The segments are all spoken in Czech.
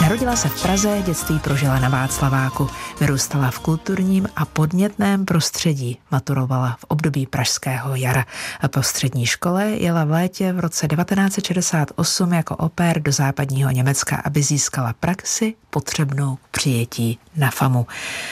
Narodila se v Praze, dětství prožila na Václaváku. Vyrůstala v kulturním a podnětném prostředí. Maturovala v období pražského jara. A po střední škole jela v létě v roce 1968 jako au pair do západního Německa, aby získala praxi potřebnou k přijetí na FAMU.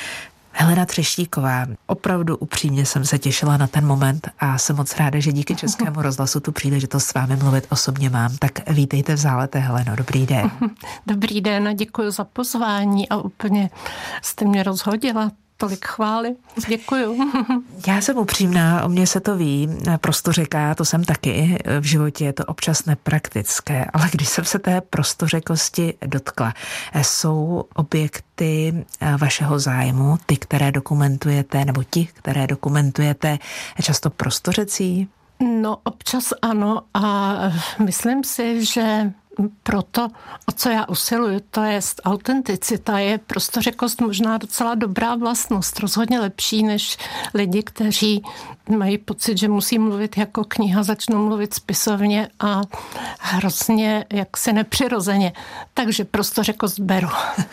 Helena Třeštíková, opravdu upřímně jsem se těšila na ten moment a jsem moc ráda, že díky Českému rozhlasu tu příležitost s vámi mluvit osobně mám. Tak vítejte v Zálete, Heleno, dobrý den. Dobrý den a děkuji za pozvání a úplně jste mě rozhodila. Tolik chvály. Děkuju. Já jsem upřímná, o mně se to ví, prostořeká, to jsem taky, v životě je to občas nepraktické, ale když jsem se té prostořekosti dotkla, jsou objekty vašeho zájmu, ty, které dokumentujete, nebo ti, které dokumentujete, často prostořecí? No, občas ano a myslím si, že proto, o co já usiluju, to je autenticita, je prostořekost možná docela dobrá vlastnost, rozhodně lepší než lidi, kteří mají pocit, že musí mluvit jako kniha, začnou mluvit spisovně a hrozně jaksi nepřirozeně. Takže prostořekost beru.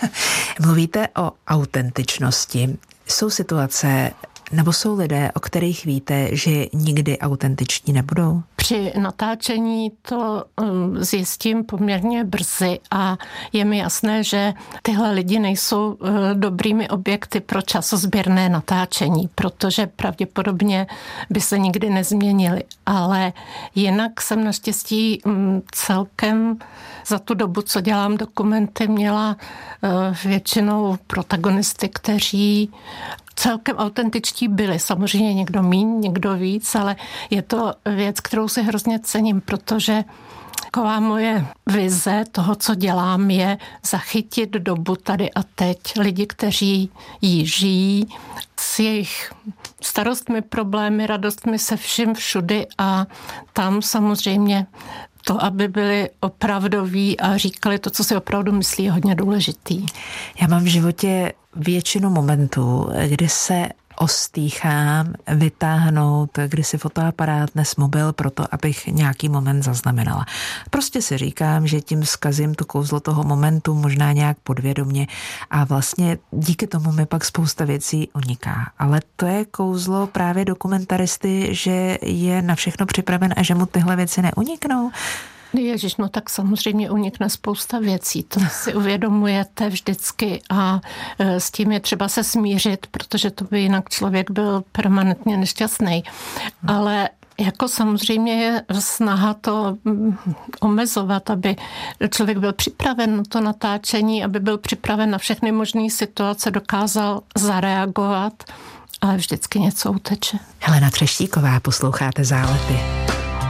Mluvíte o autentičnosti. Jsou situace, nebo jsou lidé, o kterých víte, že nikdy autentiční nebudou? Při natáčení to zjistím poměrně brzy a je mi jasné, že tyhle lidi nejsou dobrými objekty pro časozběrné natáčení, protože pravděpodobně by se nikdy nezměnili. Ale jinak jsem naštěstí celkem za tu dobu, co dělám dokumenty, měla většinou protagonisty, kteří celkem autentičtí byli. Samozřejmě někdo míň, někdo víc, ale je to věc, kterou si hrozně cením, protože taková moje vize toho, co dělám, je zachytit dobu tady a teď. Lidi, kteří jí žijí, s jejich starostmi, problémy, radostmi, se vším všudy a tam samozřejmě to, aby byli opravdoví a říkali to, co si opravdu myslí, je hodně důležitý. Já mám v životě většinu momentů, kdy se ostýchám vytáhnout, kdy si fotoaparát nes mobil proto, abych nějaký moment zaznamenala. Prostě si říkám, že tím zkazím to kouzlo toho momentu možná nějak podvědomě a vlastně díky tomu mi pak spousta věcí uniká. Ale to je kouzlo právě dokumentaristy, že je na všechno připraven a že mu tyhle věci neuniknou. Ježiš, no tak samozřejmě unikne spousta věcí, to si uvědomujete vždycky a s tím je třeba se smířit, protože to by jinak člověk byl permanentně nešťastný. Ale jako samozřejmě je snaha to omezovat, aby člověk byl připraven na to natáčení, aby byl připraven na všechny možné situace, dokázal zareagovat, ale vždycky něco uteče. Helena Třeštíková, posloucháte Zálety.